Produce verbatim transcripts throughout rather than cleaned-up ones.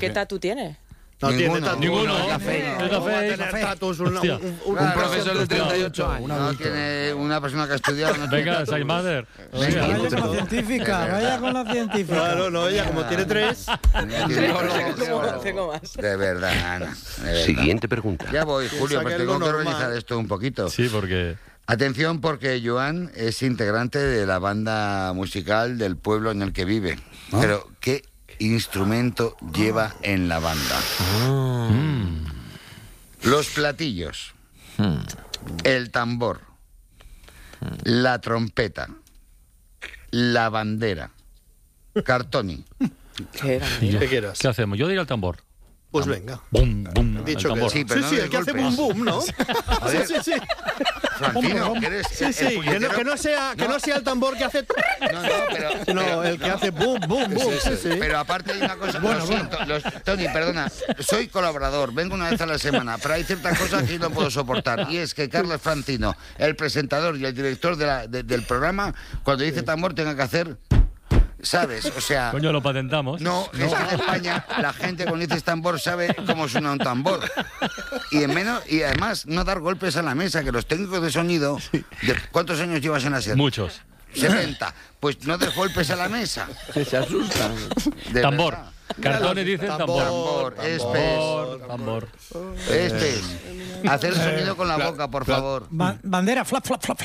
¿Qué tatu tiene? No Ninguno. tiene tatu. Ninguno. No, Café. no, no va a tener tatus un, un, un, un, Claro, un profesor de treinta y ocho años. No tiene una persona que ha estudiado. No tiene Venga, tatu. Saimader. Venga, Vaya mucho. con la científica, vaya con la científica. Claro, no, ella como tiene tres. Tengo, tengo más. De verdad, Ana. de verdad. Siguiente pregunta. Ya voy, Julio, Piensa pero que es lo tengo que normal. organizar esto un poquito. Sí, porque... Atención, porque Joan es integrante de la banda musical del pueblo en el que vive. Pero, ¿qué instrumento lleva en la banda? Mm. Los platillos, el tambor, la trompeta, la bandera. Cartoni. ¿Qué era? ¿Qué quieras? ¿Qué hacemos? Yo diría el tambor. Pues venga. Bum, bum, el Dicho que tambor. Sí, sí, pero sí, no sí, de el que hace golpes. boom boom, ¿no? Sí, Joder. sí, sí. Francino, que eres Sí, el- sí, el que no, puñetero- que no sea, que no sea el tambor que hace. No, no, pero... No, pero- el que hace boom boom boom. Sí, sí. Pero aparte hay una cosa, lo siento, los- Tony, perdona, soy colaborador, vengo una vez a la semana, pero hay ciertas cosas que yo no puedo soportar, y es que Carlos Francino, el presentador y el director de la- de- del programa, cuando dice tambor tenga que hacer, ¿sabes? O sea... Coño, lo patentamos. No, es que en España la gente cuando dices tambor sabe cómo suena un tambor. Y en menos y además no dar golpes a la mesa, que los técnicos de sonido... de- ¿Cuántos años llevas en la serie? Muchos. setenta. Pues no des golpes a la mesa. Se asustan. De Tambor. verdad. Cartones dicen tambor. Tambor, Tambor, tambor. Este es. Hacer sonido con la boca, por favor. Ba- bandera, flap, flap, flap.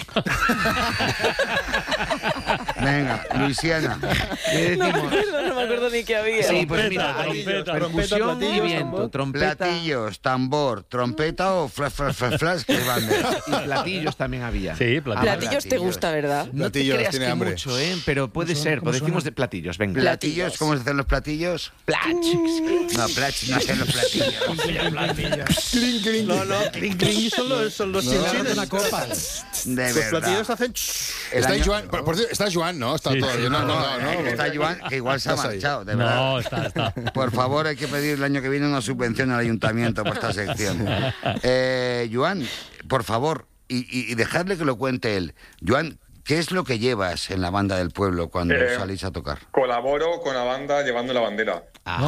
Venga, Luisiana. ¿Qué No me decimos? acuerdo, no me acuerdo ni qué había. Sí, pues mira, hay trompeta, percusión y platillos, viento, tambor. trompeta Platillos, tambor, trompeta o flash, flash, flash, flash, que es bandera. y platillos también había. Sí, platillos. Platillos te platillos. gusta, ¿verdad? No te Platillos, creas tiene que hambre. mucho, ¿eh? Pero puede ser. Pues decimos de platillos, venga. ¿Platillos? ¿Cómo se hacen los platillos? Plach. No, plach, no hacen los platillos. Clink, clink. No, no, clink, clink. Son los, son los chinchines. Una copa. De Los verdad. platillos hacen. El Está año- Joan, por, por cierto, está Joan, ¿no? Está Sí, todavía. sí. No, no, no, Eh, no. Está Joan, que igual se ha Estás ahí. marchado, de verdad. No, está, está. Por favor, hay que pedir el año que viene una subvención al ayuntamiento por esta sección. Eh, Joan, por favor, y, y, y dejadle que lo cuente él. Joan, ¿qué es lo que llevas en la banda del pueblo cuando Eh, salís a tocar? Colaboro con la banda llevando la bandera.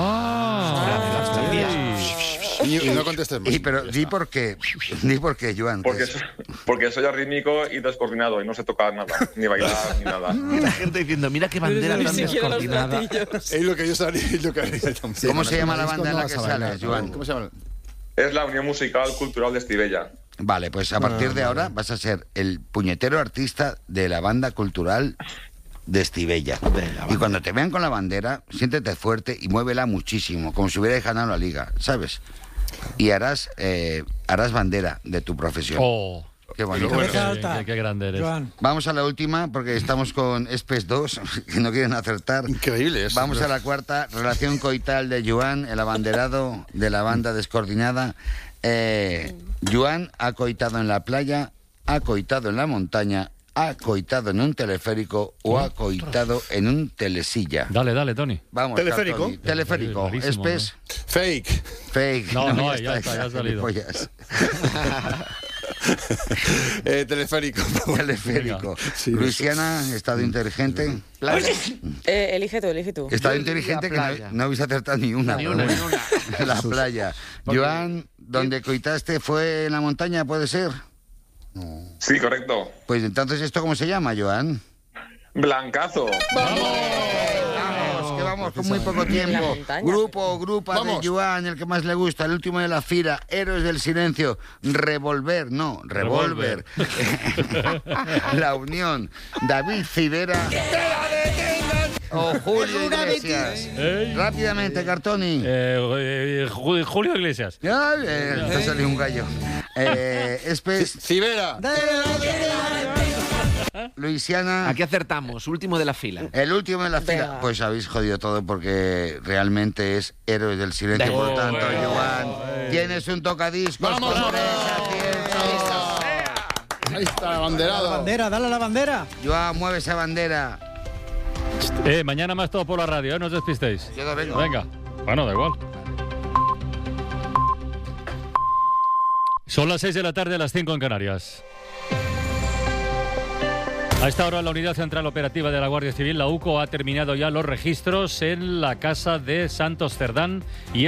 Y, y no contestes más. Y, pero di por qué, di por qué, Joan. que Porque, es- so- porque soy arrítmico y descoordinado y no sé tocar nada, ni bailar, ni nada. Y la gente diciendo, mira qué bandera Ni tan siquiera los descoordinada. platillos. Es lo que yo sabía, es lo que haría también. ¿Cómo se llama la Disco banda en no la vas que a bailar, sales, ¿no? Joan? ¿Cómo se llama? Es la Unión Musical Cultural de Estivella. Vale, pues a partir de ahora vas a ser el puñetero artista de la banda cultural de Estivella. Y cuando te vean con la bandera, siéntete fuerte y muévela muchísimo, como si hubieras ganado la liga, ¿sabes? Y harás, eh, harás bandera de tu profesión. Oh, Qué bonito. Cabeza qué, alta. qué- qué grande eres. Joan. Vamos a la última, porque estamos con Espes dos, que no quieren acertar. Increíble eso. Vamos a la cuarta, relación coital de Joan, el abanderado de la banda descoordinada. Eh, Joan ha coitado en la playa, ha coitado en la montaña, ha coitado en un teleférico o ha coitado en un telesilla. Dale, dale, Tony. Vamos, Teleférico. Cartoni. Teleférico. Rarísimo, Espes, Fake. fake. No, no, ya está, ya ha salido. gilipollas. Eh, teleférico. Teleférico. Sí, Luisiana, estado inteligente. Eh, elige tú, elige tú. Estado Yo inteligente que diría no, playa. no habéis acertado ni una. Ni pero una, ni bueno. La playa. Joan, donde coitaste fue en la montaña, ¿puede ser? Sí, correcto. Pues entonces, ¿esto cómo se llama, Joan? Blancazo. Vamos, que vamos con muy poco En la tiempo. montaña. Grupo, grupa Vamos. de Joan, el que más le gusta, el último de la fila, Héroes del Silencio, Revolver, no, Revolver. La Unión, David Civera o Julio Iglesias. Ey. Rápidamente, Cartoni. Eh, eh, Ju- Julio Iglesias. Ya, eh, te salió un gallo. Eh, Espes, Cibera. Luisiana. Aquí acertamos, último de la fila. El último en la fila. Venga. Pues habéis jodido todo porque realmente es Héroes del Silencio. Por Venga. tanto, Oh, Joan, tienes un tocadiscos ¡Vamos! con tres aciertos. Ahí está el La abanderado. bandera, dale a la bandera. Joan, mueve esa bandera. Eh, mañana más todo por la radio, ¿eh? No os despistéis. Yo no vengo. Venga. Bueno, da igual. Son las seis de la tarde, las cinco en Canarias. A esta hora la Unidad Central Operativa de la Guardia Civil, la U C O, ha terminado ya los registros en la casa de Santos Cerdán y